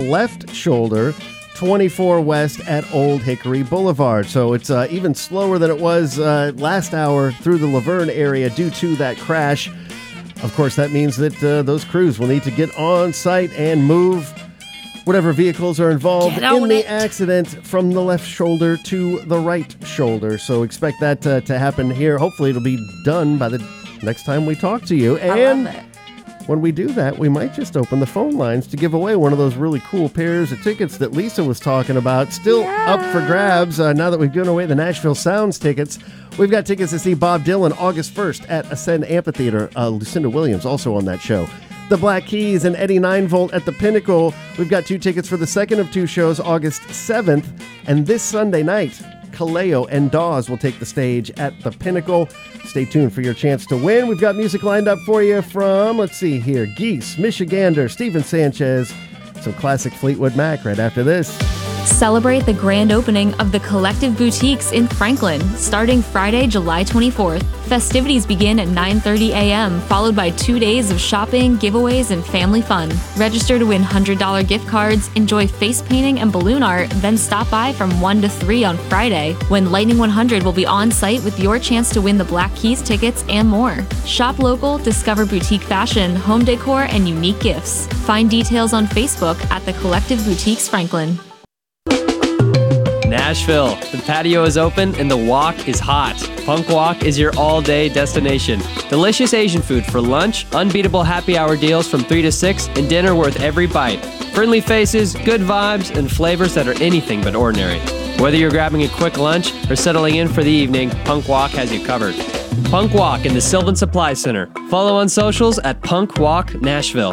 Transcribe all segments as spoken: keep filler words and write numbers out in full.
left shoulder, twenty-four west at Old Hickory Boulevard. So it's uh, even slower than it was uh, last hour through the Laverne area due to that crash. Of course, that means that uh, those crews will need to get on site and move whatever vehicles are involved in the it. accident from the left shoulder to the right shoulder. So expect that uh, to happen here. Hopefully it'll be done by the next time we talk to you. And I love it. when we do that, we might just open the phone lines to give away one of those really cool pairs of tickets that Lisa was talking about. Still yeah. up for grabs uh, now that we've given away the Nashville Sounds tickets. We've got tickets to see Bob Dylan August first at Ascend Amphitheater. Uh, Lucinda Williams also on that show. The Black Keys and Eddie Ninevolt at the Pinnacle. We've got two tickets for the second of two shows, August seventh. And this Sunday night, Kaleo and Dawes will take the stage at the Pinnacle. Stay tuned for your chance to win. We've got music lined up for you from, let's see here, Geese, Michigander, Steven Sanchez, some classic Fleetwood Mac right after this. Celebrate the grand opening of the Collective Boutiques in Franklin, starting Friday, July twenty-fourth. Festivities begin at nine thirty a.m., followed by two days of shopping, giveaways, and family fun. Register to win one hundred dollars gift cards, enjoy face painting and balloon art, then stop by from one to three on Friday, when Lightning one hundred will be on site with your chance to win the Black Keys tickets and more. Shop local, discover boutique fashion, home decor, and unique gifts. Find details on Facebook at the Collective Boutiques Franklin. Nashville. The patio is open and the walk is hot. Punk Walk is your all-day destination. Delicious Asian food for lunch, unbeatable happy hour deals from three to six, and dinner worth every bite. Friendly faces, good vibes, and flavors that are anything but ordinary. Whether you're grabbing a quick lunch or settling in for the evening, Punk Walk has you covered. Punk Walk in the Sylvan Supply Center. Follow on socials at Punk Walk Nashville.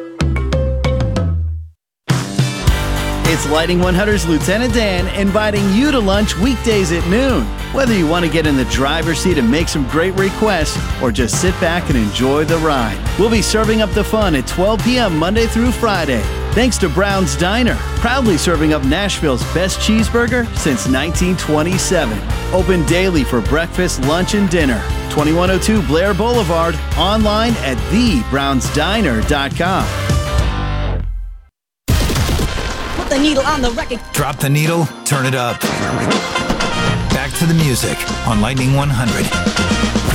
It's Lightning one hundred's Lieutenant Dan inviting you to lunch weekdays at noon. Whether you want to get in the driver's seat and make some great requests or just sit back and enjoy the ride, we'll be serving up the fun at twelve p.m. Monday through Friday. Thanks to Brown's Diner, proudly serving up Nashville's best cheeseburger since nineteen twenty-seven. Open daily for breakfast, lunch, and dinner. twenty-one oh two Blair Boulevard, online at the browns diner dot com. The needle on the record. Drop the needle, turn it up. Back to the music on Lightning one hundred.